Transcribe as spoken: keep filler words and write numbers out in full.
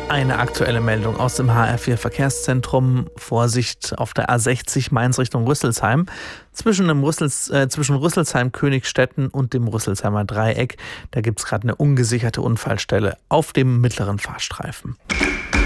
Eine aktuelle Meldung aus dem H R vier Verkehrszentrum. Vorsicht auf der A sechzig Mainz Richtung Rüsselsheim. Zwischen, dem Rüssels, äh, zwischen Rüsselsheim, Königstetten und dem Rüsselsheimer Dreieck. Da gibt es gerade eine ungesicherte Unfallstelle auf dem mittleren Fahrstreifen.